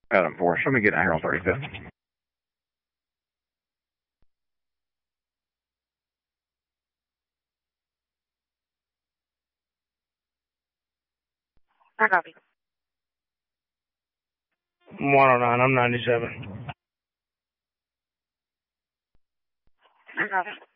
Adam Force. Let me get out here on 35th. I copy. 109, I'm 97. I copy.